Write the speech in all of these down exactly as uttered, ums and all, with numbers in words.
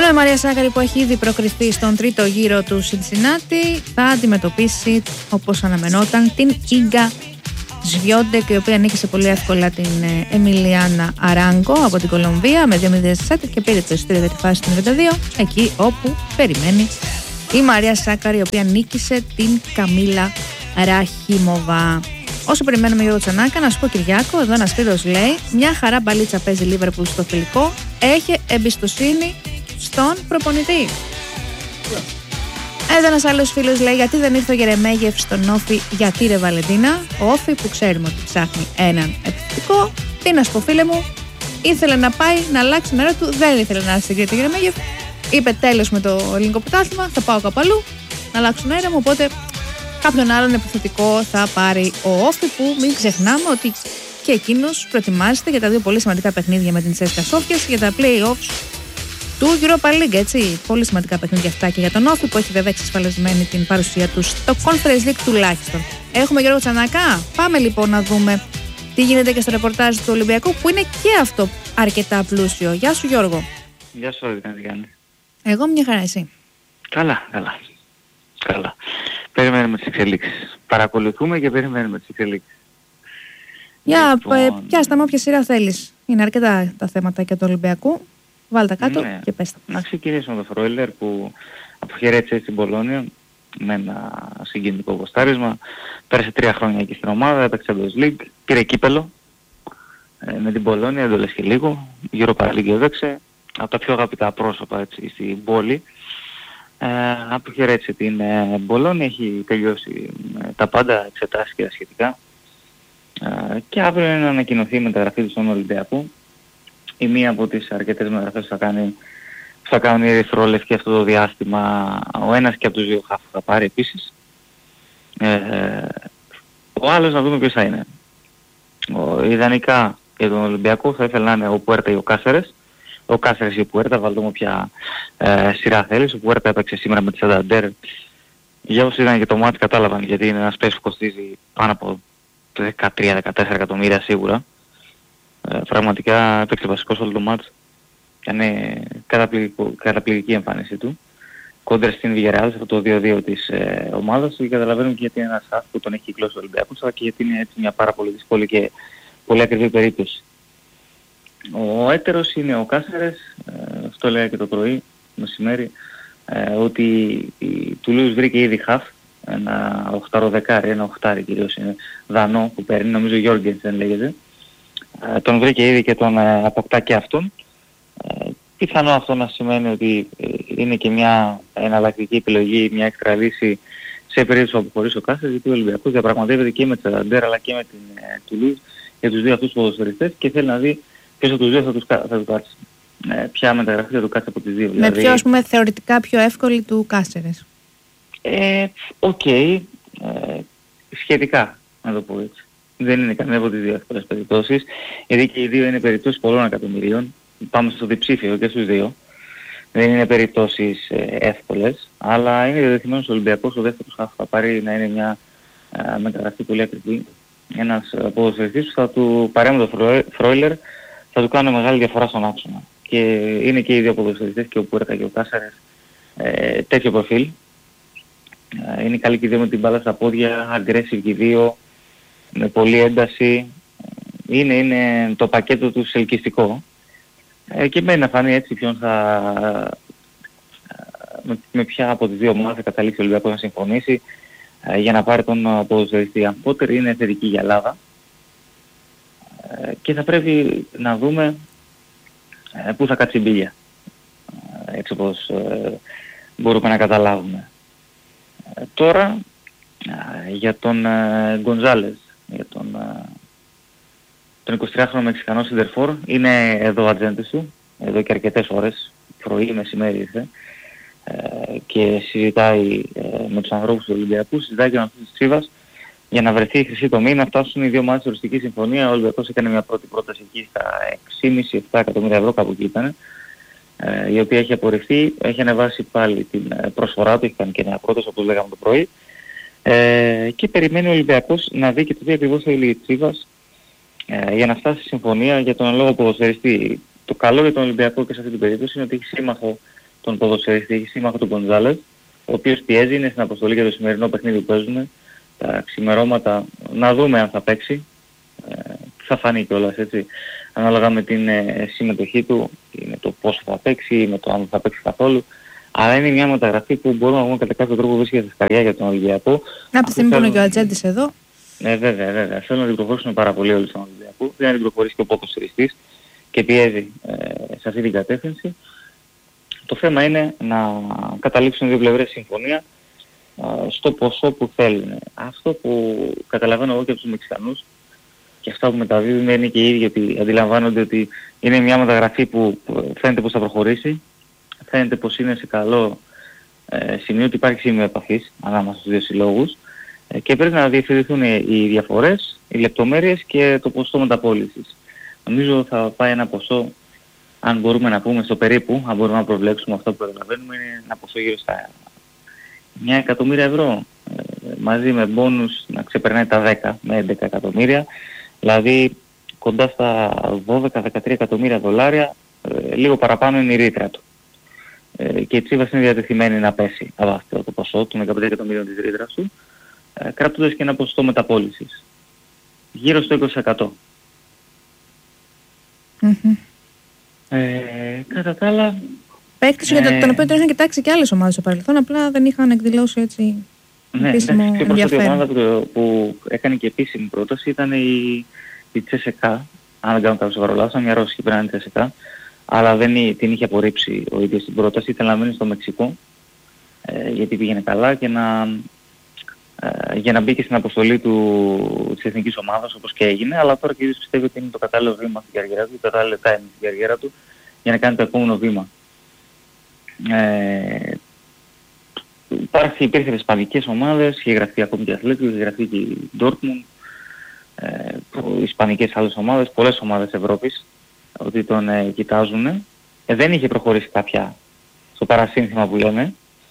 Ενώ η Μαρία Σάκαρη, που έχει ήδη προκριθεί στον τρίτο γύρο του Σιντσινάτι, θα αντιμετωπίσει, όπως αναμενόταν, την Ίγκα Σβιόντεκ, η οποία νίκησε πολύ εύκολα την Εμιλιάνα Αράγκο από την Κολομβία με δύο μηδέν σετ και πήρε το εισιτήριο για τη φάση του ενενήντα δύο, εκεί όπου περιμένει η Μαρία Σάκαρη, η οποία νίκησε την Καμίλα Ραχίμοβα. Όσο περιμένουμε Γιώργο Τσανάκα, να σου πω, Κυριάκο, εδώ ένας φίλος λέει: μια χαρά μπαλίτσα παίζει Λίβερπουλ στο φιλικό. Έχει εμπιστοσύνη στον προπονητή. Εδώ ένας άλλος φίλος λέει: γιατί δεν ήρθε ο Γερεμέγεφ στον Όφι, γιατί ρε Βαλεντίνα? Ο Όφι, που ξέρουμε ότι ψάχνει έναν επιθετικό, τι να σου πω, φίλε μου, ήθελε να πάει να αλλάξει νερό του, δεν ήθελε να έρθει και το Γερεμέγεφ. Είπε τέλος με το ελληνικό πρωτάθλημα, θα πάω κάπου αλλού να αλλάξω νερό μου. Οπότε κάποιον άλλον επιθετικό θα πάρει ο Όφι, που μην ξεχνάμε ότι και εκείνος προετοιμάζεται για τα δύο πολύ σημαντικά παιχνίδια με την Τσέσκα Σόφιας για τα play-offs του Europa League, έτσι. Πολύ σημαντικά παιχνίδια αυτά και για τον Όφι, που έχει βέβαια εξασφαλισμένη την παρουσία του στο Conference League τουλάχιστον. Έχουμε Γιώργο Τσανακά. Πάμε λοιπόν να δούμε τι γίνεται και στο ρεπορτάζ του Ολυμπιακού, που είναι και αυτό αρκετά πλούσιο. Γεια σου, Γιώργο. Γεια σου, Όλη, τι κάνεις? Εγώ μια χαρά, εσύ? Καλά, καλά. Καλά. Περιμένουμε τις εξελίξεις. Παρακολουθούμε και περιμένουμε τις εξελίξεις. Για λοιπόν... πιάστα με όποια σειρά θέλεις. Είναι αρκετά τα θέματα και του Ολυμπιακού. Βάλ τα κάτω, ναι, και πες τα. Να ξεκινήσουμε το Φρόιλερ, που αποχαιρέτησε στην Πολόνια με ένα συγκινητικό ποστάρισμα. Πέρασε τρία χρόνια εκεί στην ομάδα, έπαιξε Champions League, πήρε κύπελο ε, με την Πολόνια, δεν το λες και λίγο. Europa League έπαιξε, από τα πιο αγαπητά πρόσωπα, έτσι, στην πόλη. Ε, αποχαιρέτησε την ε, Πολόνια, έχει τελειώσει ε, τα πάντα, εξετάσεις και τα σχετικά. Ε, και αύριο είναι να ανακοινωθεί η μεταγραφή του στον Ολυμπιακό. Η μία από τις αρκετές μεταγραφές που θα κάνει, που θα κάνουν οι ερυθρόλευκοι αυτό το διάστημα, ο ένας και από τους δύο χαφ θα πάρει επίσης. Ε, ο άλλος να δούμε ποιος θα είναι. Ο, ιδανικά για τον Ολυμπιακό θα ήθελα να είναι ο Πουέρτα ή ο Κάσερες. Ο Κάσερες ή ο Πουέρτα, βάλτε όποια ε, σειρά θέλεις. Ο Πουέρτα έπαιξε σήμερα με τη Σανταντέρ. Για όσοι είδαν και το μάτι κατάλαβαν, γιατί είναι ένας παίκτης που κοστίζει πάνω από δεκατρία με δεκατέσσερα εκατομμύρια σίγουρα. Ε, πραγματικά έπαιξε βασικός όλο το μάτς. Έκανε καταπληκτική εμφάνιση του. Κόντρα στην Villarreal, σε αυτό το δύο δύο της ε, ομάδας, και καταλαβαίνουμε και γιατί είναι ένας χαφ που τον έχει κυκλώσει ο Ολυμπιακός, αλλά και γιατί είναι έτσι μια πάρα πολύ δύσκολη και πολύ ακριβή περίπτωση. Ο έτερος είναι ο Κάσερες, ε, αυτό λέγα και το πρωί, μεσημέρι, ε, ότι η Τουλούζ βρήκε ήδη χαφ, ένα οχταροδεκάρι, ένα οχτάρι κυρίως είναι δανό που παίρνει, νομίζω Γιόργενσεν λέγεται. Ε, τον βρήκε ήδη και τον ε, αποκτά και αυτόν. Ε, πιθανό αυτό να σημαίνει ότι ε, είναι και μια εναλλακτική επιλογή, μια έξτρα λύση σε περίπτωση που αποχωρήσει ο Κάσερς, γιατί ο Ολυμπιακός διαπραγματεύεται και με τη Σανταντέρ αλλά και με την ε, Τουλούζ για τους δύο αυτούς ποδοσφαιριστές και θέλει να δει ποιος από τους δύο θα τους, θα τους κάτσει. Ε, ποια μεταγραφή θα του κάτσει από τις δύο. Με δηλαδή, ποιο, ας πούμε, θεωρητικά πιο εύκολη του Κάσερες? Ε, οκ, okay, ε, σχετικά να το πω έτσι. Δεν είναι καμία από τις δύο εύκολες περιπτώσεις, γιατί και οι δύο είναι περιπτώσεις πολλών εκατομμυρίων. Πάμε στο διψήφιο και στους δύο. Δεν είναι περιπτώσεις ε, εύκολες, αλλά είναι διαδεθειμένος ο Ολυμπιακός ο δεύτερος χαφ θα πάρει να είναι μια ε, μεταγραφή πολύ ακριβή. Ένας ε, ποδοσφαιριστής που θα του παρέμει το Φρόιλερ, θα του κάνει μεγάλη διαφορά στον άξονα. Και είναι και οι δύο ποδοσφαιριστές, και ο Πουέρτα και ο Κάσερες, ε, τέτοιο προφίλ. Ε, είναι καλή και οι δύο με την μπάλα στα πόδια, aggressive και οι δύο, με πολλή ένταση. Είναι, είναι το πακέτο του ελκυστικό. Ε, και μένει να φανεί έτσι ποιον θα, με, με ποια από τις δύο ομάδες θα καταλήξει ο Ολυμπιακός να συμφωνήσει ε, για να πάρει τον ποδοσφαιριστή. Αμφότερ είναι θετική για Ελλάδα ε, και θα πρέπει να δούμε ε, πού θα κάτσει η μπίλια, ε, έτσι όπως ε, μπορούμε να καταλάβουμε. Ε, τώρα ε, για τον ε, Γκονζάλες, για τον ε, τον εικοσιτριάχρονο Μεξικανό Σιντερφόρ, είναι εδώ ο ατζέντης του, εδώ και αρκετές ώρες, πρωί, μεσημέρι ήρθε, ε, και συζητάει ε, με τους ανθρώπους του Ολυμπιακού, συζητάει και με αυτούς της Τσίβας, για να βρεθεί η χρυσή τομή, να φτάσουν οι δύο ομάδες στη οριστική συμφωνία. Ο Ολυμπιακός έκανε μια πρώτη πρόταση εκεί στα έξι κόμμα πέντε επτά εκατομμύρια ευρώ, κάπου εκεί ήταν, ε, η οποία έχει απορριφθεί, έχει ανεβάσει πάλι την προσφορά του, έχει κάνει και μια πρόταση όπως λέγαμε το πρωί, ε, και περιμένει ο Ολυμπιακός να δει και το τι ακριβώς θέλει η Τσίβας, Ε, για να φτάσει στη συμφωνία για τον λόγο ποδοσφαιριστή. Το καλό για τον Ολυμπιακό και σε αυτή την περίπτωση είναι ότι έχει σύμμαχο τον ποδοσφαιριστή Σύμμαχο του Γκοντζάλες, ο οποίος πιέζει, είναι στην αποστολή για το σημερινό παιχνίδι που παίζουμε. Τα ξημερώματα να δούμε αν θα παίξει. Ε, θα φανεί κιόλας, έτσι, ανάλογα με την ε, συμμετοχή του, με το πόσο θα παίξει, με το αν θα παίξει καθόλου. Αλλά είναι μια μεταγραφή που μπορούμε να πούμε κατά κάποιο τρόπο βρίσκεται στα σκαριά για τον Ολυμπιακό. Από τη στιγμή που είναι και ο Ατζέντης εδώ. Ναι, βέβαια, βέβαια. Θέλω να την προχωρήσουν πάρα πολύ όλοι στον Ολυμπιακό. Δεν την προχωρήσει και ο ποδοσφαιριστής και πιέζει ε, σε αυτή την κατεύθυνση. Το θέμα είναι να καταλήξουν δύο πλευρές συμφωνία ε, στο ποσό που θέλουν. Αυτό που καταλαβαίνω εγώ και από τους Μεξικανούς και αυτά που μεταδίδουν είναι και οι ίδιοι ότι αντιλαμβάνονται ότι είναι μια μεταγραφή που φαίνεται πως θα προχωρήσει. Φαίνεται πως είναι σε καλό ε, σημείο, ότι υπάρχει σημείο επαφής ανάμεσα στους δύο συλλόγους ε, και πρέπει να διευθυνθούν οι διαφορές, οι λεπτομέρειες και το ποσό μεταπώλησης. Νομίζω θα πάει ένα ποσό, αν μπορούμε να πούμε στο περίπου, αν μπορούμε να προβλέψουμε αυτό που καταλαβαίνουμε, είναι ένα ποσό γύρω στα μια εκατομμύρια ευρώ, ε, μαζί με μπόνους να ξεπερνάει τα δέκα με έντεκα εκατομμύρια, δηλαδή κοντά στα δώδεκα με δεκατρία εκατομμύρια δολάρια, ε, λίγο παραπάνω είναι η ρήτρα του. Ε, και η Τσίβας είναι διατεθειμένη να πέσει από αυτό το ποσό των δεκαπέντε εκατομμύριων της ρήτρας του, ε, κρατώντας και ένα ποσοστό μεταπώλησης γύρω στο είκοσι τοις εκατό. Mm-hmm. Ε, κατά τα άλλα... Παίκτης ε, για τον οποίο τον είχαν κοιτάξει και άλλες ομάδες στο παρελθόν, απλά δεν είχαν εκδηλώσει έτσι ναι, επίσημο ναι, ενδιαφέρον. Η ομάδα που, που έκανε και επίσημη πρόταση ήταν η, η Τσέσεκα, αν δεν κάνω κάποιο σοβαρό μια ρώσικη πρέπει να είναι Τσέσεκα, αλλά δεν την είχε απορρίψει ο ίδιος την πρόταση, ήθελε να μείνει στο Μεξικό, ε, γιατί πήγαινε καλά και να, ε, για να μπει και στην αποστολή του, της εθνικής ομάδας, όπως και έγινε, αλλά τώρα και ίδιος πιστεύει ότι είναι το κατάλληλο βήμα στην καριέρα του, το κατάλληλο timing στην καριέρα του, για να κάνει το επόμενο βήμα. Ε, υπάρχει, υπήρχε ισπανικές ομάδες, είχε γραφτεί ακόμη και Αθλέτικο, είχε γραφτεί και η Dortmund, ε, ισπανικές άλλες ομάδες, πολλές ομάδες Ευρώπης, ότι τον ε, κοιτάζουν. Ε, δεν είχε προχωρήσει κάποια στο παρασύνθημα που λέμε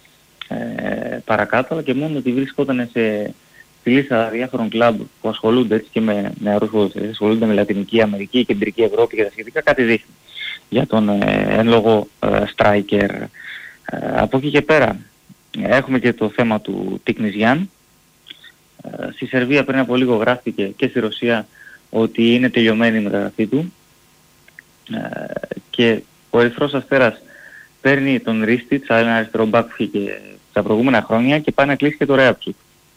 ε, παρακάτω, αλλά και μόνο ότι βρισκόταν σε στη λίστα διάφορων κλαμπ που ασχολούνται έτσι και με νεαρούς ποδοσφαιριστές, ασχολούνται με Λατινική Αμερική, Κεντρική Ευρώπη και τα σχετικά, κάτι δείχνει για τον ε, εν λόγω ε, striker. Ε, από εκεί και πέρα ε, έχουμε και το θέμα του Τίκνης Γιάν. Ε, στη Σερβία πριν από λίγο γράφτηκε και στη Ρωσία ότι είναι τελειωμένη η μεταγραφή του. Uh, και ο Ερυθρός Αστέρας παίρνει τον Ρίστιτς, ένα αριστερό μπακ που είχε τα προηγούμενα χρόνια, και πάει να κλείσει και το Ρέαψουκ,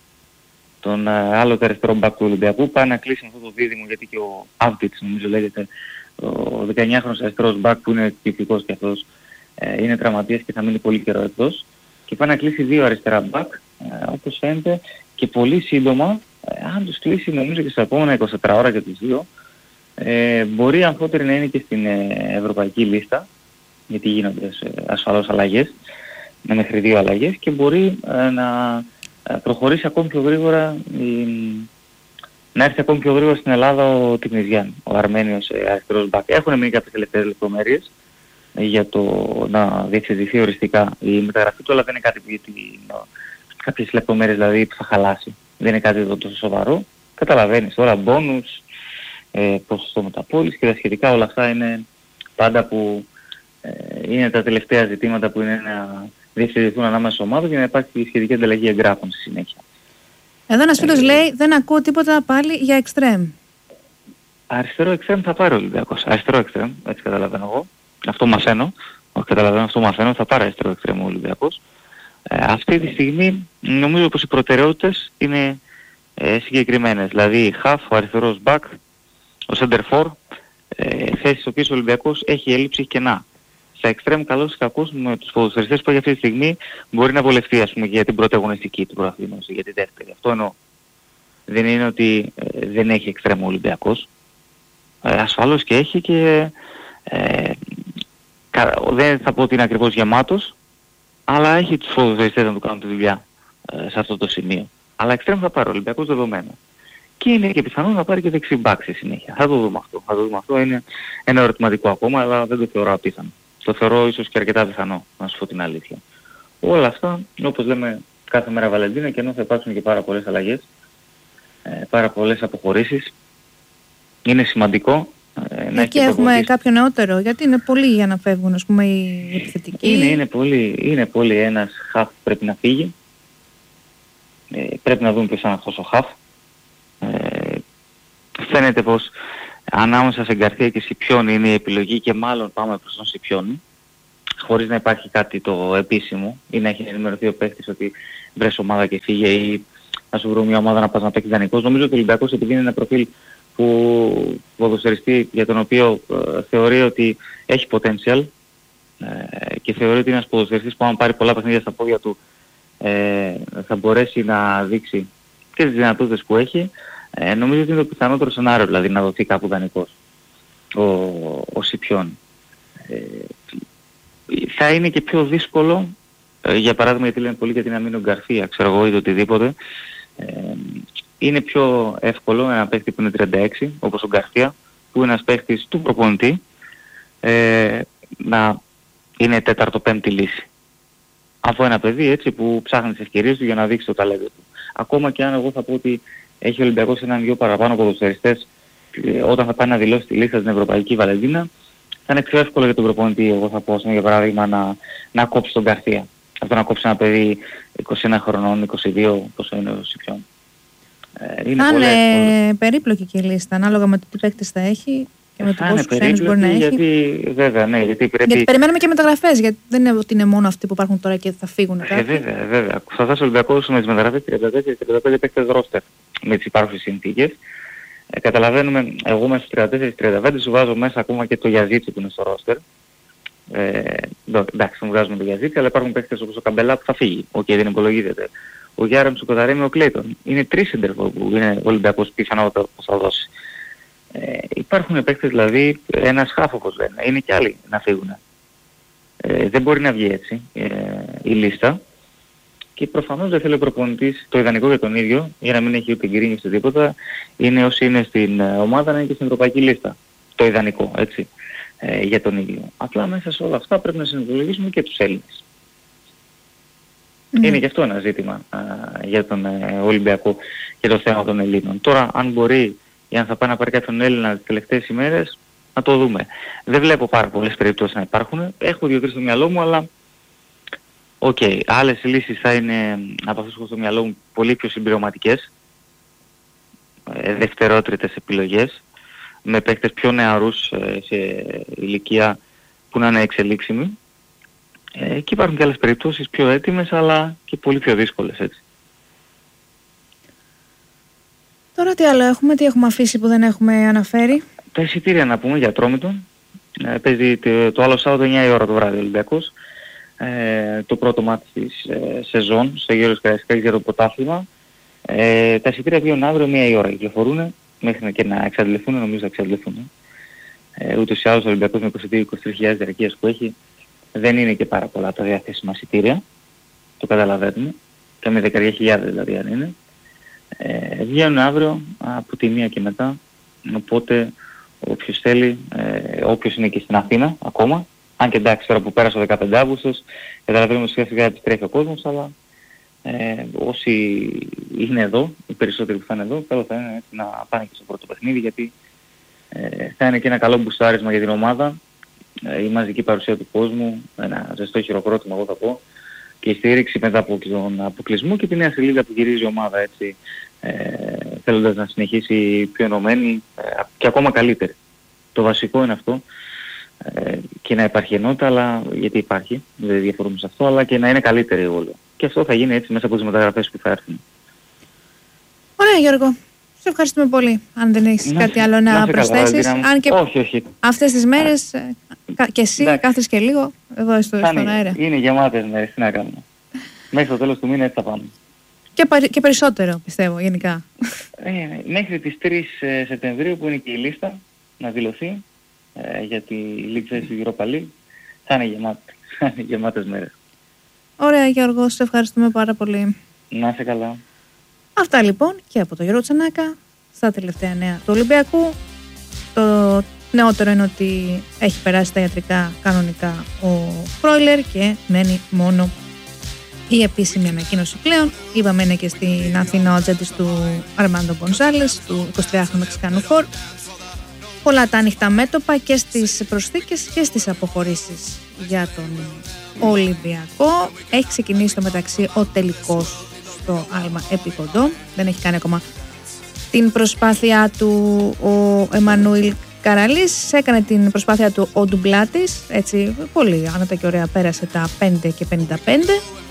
τον uh, άλλο αριστερό μπακ του Ολυμπιακού. Πάει να κλείσει αυτό το δίδυμο, γιατί και ο Αύτιτς νομίζω λέγεται, ο δεκαεννιάχρονος αριστερός μπακ που είναι εκπληκτικός και αυτός, uh, είναι τραυματίας και θα μείνει πολύ καιρό εκτός, και πάει να κλείσει δύο αριστερά μπακ, uh, όπως φαίνεται, και πολύ σύντομα, uh, αν τους κλείσει νομίζω και στα επόμενα είκοσι τέσσερις ώρα και τους δύο, Ε, μπορεί αμφότερη να είναι και στην ε, ευρωπαϊκή λίστα, γιατί γίνονται ε, ασφαλώς αλλαγές, με μέχρι δύο αλλαγές, και μπορεί ε, να ε, προχωρήσει ακόμη πιο γρήγορα, ε, να έρθει ακόμη πιο γρήγορα στην Ελλάδα ο Τίκνης Γιάν, ο Αρμένιος ε, αριστερός μπακ. Έχουν μείνει κάποιες τελευταίες λεπτομέρειες ε, για το να διεξεδηθεί οριστικά η μεταγραφή του, αλλά δεν είναι κάτι που, γιατί, ε, κάποιες λεπτομέρειες δηλαδή που θα χαλάσει. Δεν είναι κάτι εδώ τόσο σοβαρό. Καταλαβαίνεις τώρα, μπόνους, Ε, ποσοστό μεταπώλησης και τα σχετικά, όλα αυτά είναι πάντα που ε, είναι τα τελευταία ζητήματα που είναι να διευθυνθούν ανάμεσα στις ομάδες για να υπάρχει η σχετική ανταλλαγή εγγράφων στη συνέχεια. Εδώ ένας φίλος ε, λέει δεν ακούω τίποτα πάλι για εξτρέμ. Αριστερό εξτρέμ θα πάρει ο Ολυμπιακός. Αριστερό εξτρέμ, έτσι καταλαβαίνω εγώ. Αυτό μαθαίνω. Όχι καταλαβαίνω, αυτό μαθαίνω. Θα πάρει αριστερό εξτρέμ ο Ολυμπιακός. Ε, αυτή τη στιγμή νομίζω πως οι προτεραιότητες είναι ε, συγκεκριμένες. Δηλαδή half, ο αριστερός back, ο center for, ε, θέσεις στις οποίες ο Ολυμπιακός έχει έλλειψη, έχει κενά. Στα εξτρέμ, καλώς ή κακώς, με τους ποδοσφαιριστές που έχει αυτή τη στιγμή μπορεί να βολευτεί, ας πούμε, για την πρώτη αγωνιστική του πρωταθλήματος, για την δεύτερη. Αυτό εννοώ. Δεν είναι ότι ε, δεν έχει εξτρέμ ο Ολυμπιακός. Ε, ασφαλώς και έχει, και ε, κα, δεν θα πω ότι είναι ακριβώς γεμάτος, αλλά έχει τους ποδοσφαιριστές να του κάνουν τη δουλειά ε, σε αυτό το σημείο. Αλλά εξτρέμ θα πάρει ο Ολυμπιακός δεδομένο. Και είναι και πιθανό να πάρει και δεξί μπακ στη συνέχεια. Θα το δούμε αυτό. Θα το δούμε αυτό. Είναι ένα ερωτηματικό ακόμα, αλλά δεν το θεωρώ απίθανο. Το θεωρώ ίσως και αρκετά πιθανό, να σου πω την αλήθεια. Όλα αυτά, όπως λέμε κάθε μέρα Βαλεντίνα, και ενώ θα υπάρξουν και πάρα πολλές αλλαγές, ε, πάρα πολλές αποχωρήσεις, είναι σημαντικό Να εκεί έχουμε κάποιο νεότερο, γιατί είναι πολλοί για να φεύγουν, ας πούμε, οι επιθετικοί. Είναι, είναι πολύ, είναι πολύ. Ένας χαφ πρέπει να φύγει. Ε, πρέπει να δούμε ποιος είναι αυτός ο χαφ. Ε, φαίνεται πως ανάμεσα σε Γκαρθία και Σιπιόνι είναι η επιλογή και μάλλον πάμε προς τον Σιπιόνι. Χωρίς να υπάρχει κάτι το επίσημο ή να έχει ενημερωθεί ο παίχτης ότι βρες ομάδα και φύγε ή να σου βρουν μια ομάδα να πας να παίξεις δανεικός. Νομίζω ότι ο Ολυμπιακός, επειδή είναι ένα προφίλ που ποδοσφαιριστή για τον οποίο ε, θεωρεί ότι έχει potential ε, και θεωρεί ότι είναι ένας ποδοσφαιριστής που αν πάρει πολλά παιχνίδια στα πόδια του ε, θα μπορέσει να δείξει και τις δυνατότητες που έχει. Ε, νομίζω ότι είναι το πιθανότερο σενάριο, δηλαδή να δοθεί κάπου δανεικός ο, ο Σιπιόν. Ε, θα είναι και πιο δύσκολο, ε, για παράδειγμα, γιατί λένε πολύ για την αμήνω Γκαρθία, ξέρω εγώ, ή το οτιδήποτε. Ε, είναι πιο εύκολο ένα παίχτη που είναι τριάντα έξι, όπως ο Γκαρθία, που είναι ένας παίχτης του προπονητή, ε, να είναι τέταρτο-πέμπτη λύση. Από ένα παιδί έτσι που ψάχνει τις ευκαιρίες του για να δείξει το ταλέντο του. Ακόμα και αν εγώ θα πω ότι έχει ο Ολυμπιακός έναν-δυο παραπάνω ποδοσφαιριστές, ε, όταν θα πάει να δηλώσει τη λίστα στην Ευρωπαϊκή Βαλεντίνα, θα είναι πιο εύκολο για τον προπονητή, εγώ θα πω, για παράδειγμα, να, να κόψει τον Γκαρθία. Αυτό να κόψει ένα παιδί είκοσι ένα χρονών, είκοσι δύο, πόσο είναι ο Σιπιόν. Ε, είναι θα είναι περίπλοκη και η λίστα, ανάλογα με το τι παίκτες θα έχει και με το πόσους ξένους μπορεί να έχει. Γιατί, βέβαια, ναι, γιατί, πρέπει... γιατί περιμένουμε και μεταγραφές, γιατί δεν είναι ότι είναι μόνο αυτοί που υπάρχουν τώρα και θα φύγουν κάποιοι. Ε, βέβαια, βέβαια. Θα φτάσει ο Ολυμπιακός με τις μεταγραφές τριάντα τέσσερα τριάντα πέντε παίκτες ρόστερ με τις υπάρχουσες συνθήκες. Ε, καταλαβαίνουμε, εγώ μέσα στους τριάντα τέσσερα τριάντα πέντε σου βάζω μέσα ακόμα και το Γιαζίτσι που είναι στο ρόστερ. Ε, εντάξει, μου βγάζουμε το Γιαζίτσι, αλλά υπάρχουν παίκτες όπως ο Καμπελά που θα φύγει. Οκ, okay, δεν υπολογίζεται. Ο Γιάρεμς, ο Κοταρέμι, ο Κλέιτον. Είναι τρεις σεντερφόρ που είναι ο Ολυμπιακός πιθανότατα που θα δώσει. Ε, υπάρχουν παίκτες, δηλαδή ένας χάφ όπως λένε, είναι και άλλοι να φύγουν. Ε, δεν μπορεί να βγει έτσι ε, η λίστα. Και προφανώς δεν θέλει ο προπονητής, το ιδανικό για τον ίδιο, για να μην έχει ούτε γκρίνι ούτε τίποτα, είναι όσοι είναι στην ομάδα να είναι και στην ευρωπαϊκή λίστα. Το ιδανικό, έτσι, ε, για τον ίδιο. Απλά μέσα σε όλα αυτά πρέπει να συνυπολογίσουμε και τους Έλληνες. Mm. Είναι και αυτό ένα ζήτημα α, για τον ε, Ολυμπιακό και το θέμα των Ελλήνων. Τώρα, αν μπορεί ή αν θα πάει να πάρει κάποιον Έλληνα τις τελευταίες ημέρες, να το δούμε. Δεν βλέπω πάρα πολλές περιπτώσεις να υπάρχουν. Έχω δύο-τρεις στο μυαλό μου, αλλά οκ. Okay. Άλλες λύσεις θα είναι, από αυτούς που έχω στο μυαλό μου, πολύ πιο συμπληρωματικές. Ε, δευτερότριτες επιλογές. Με παίκτες πιο νεαρούς ε, σε ηλικία που να είναι εξελίξιμοι. Ε, και υπάρχουν και άλλες περιπτώσεις πιο έτοιμες, αλλά και πολύ πιο δύσκολες, έτσι. Τώρα τι άλλο έχουμε, τι έχουμε αφήσει που δεν έχουμε αναφέρει. Τα εισιτήρια να πούμε για Ατρόμητο. Ε, παίζει το, το άλλο Σάββατο εννιά η ώρα το βράδυ ο Ολυμπιακός. Ε, το πρώτο μάτι της ε, σεζόν στο Γέρος Καραϊσκάκης για το πρωτάθλημα. Ε, τα εισιτήρια βγαίνουν αύριο μία η ώρα, κυκλοφορούν μέχρι και να εξαντληθούν, νομίζω θα εξαντληθούν. Ε, ούτως ή άλλως ο Ολυμπιακός με είκοσι δύο με είκοσι τρεις χιλιάδες διαρκείας που έχει δεν είναι και πάρα πολλά τα διαθέσιμα εισιτήρια, το καταλαβαίνουμε, και με δεκαετία χιλιάδες δηλαδή αν είναι. Ε, βγαίνουν αύριο από τη μία και μετά, οπότε όποιος θέλει, ε, όποιος είναι και στην Αθήνα ακόμα, αν και εντάξει τώρα που πέρασε ο δεκαπέντε Αυγούστου, καταλαβαίνουμε σιγά σιγά επιστρέφει ο κόσμος, αλλά ε, όσοι είναι εδώ, οι περισσότεροι που θα είναι εδώ, καλό θα είναι έτσι, να πάνε και στο πρώτο παιχνίδι, γιατί ε, θα είναι και ένα καλό μπουστάρισμα για την ομάδα, ε, η μαζική παρουσία του κόσμου, ένα ζεστό χειροκρότημα εγώ θα πω, και η στήριξη μετά από τον αποκλεισμό και τη νέα σελίδα που γυρίζει η ομάδα, έτσι, ε, θέλοντας να συνεχίσει πιο ενωμένη ε, και ακόμα καλύτερη. Το βασικό είναι αυτό, ε, και να υπάρχει ενότητα, αλλά γιατί υπάρχει, δεν διαφορούμε σε αυτό, αλλά και να είναι καλύτερη όλο. Και αυτό θα γίνει έτσι μέσα από τις μεταγραφές που θα έρθουν. Ωραία Γιώργο, σε ευχαριστούμε πολύ. Αν δεν έχεις να, κάτι άλλο να, να προσθέσεις. Καλά, αν και όχι, όχι. Αυτές τις μέρες α, και εσύ εντάξει, κάθεσαι και λίγο εδώ στο, στον αέρα. Είναι γεμάτες μέρες, τι να κάνουμε. Μέχρι το τέλος του μήνα έτσι θα πάμε. Και, και περισσότερο πιστεύω γενικά. Ε, μέχρι τις τρεις Σεπτεμβρίου που είναι και η λίστα να δηλωθεί ε, για τη League θέση του Europa League, θα είναι γεμάτες, γεμάτες μέρες. Ωραία Γιώργο, σε ευχαριστούμε πάρα πολύ. Να είσαι καλά. Αυτά λοιπόν και από τον Γιώργο Τσανάκα στα τελευταία νέα του Ολυμπιακού. Το νεότερο είναι ότι έχει περάσει τα ιατρικά κανονικά ο Φρόιλερ και μένει μόνο η επίσημη ανακοίνωση πλέον. Είπαμε είναι και στην Αθήνα ο ατζέντης του Αρμάντο Γκονζάλες, του εικοσιτριάχρονου Μεξικανού φορ. πολλά τα ανοιχτά μέτωπα και στις προσθήκες και στις αποχωρήσεις για τον Ολυμπιακό. Έχει ξεκινήσει στο μεταξύ ο τελικός στο άλμα επί κοντό. Δεν έχει κάνει ακόμα την προσπάθειά του ο Εμμανουήλ Καραλής. Έκανε την προσπάθεια του ο Ντουμπλάτης. Έτσι πολύ άνετα και ωραία πέρασε τα πέντε και πενήντα πέντε.